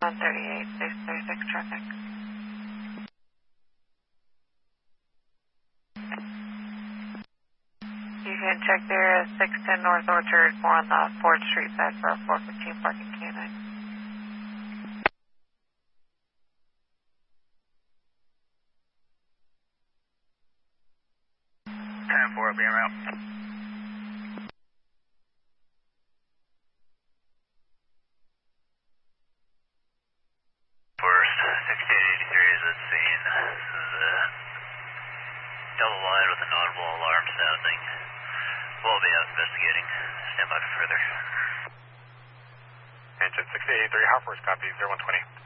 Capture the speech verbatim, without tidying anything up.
one thirty-eight, six thirty-six traffic. You can check there at six ten North Orchard, more on the Ford Street side for a four fifteen parking K nine. ten four, being around. First, sixty-eight eighty-three is at scene. This is a double wide with an audible alarm sounding. We'll be out investigating. Stand by for further. Engine sixty-eight eighty-three, how first copy, zero one twenty.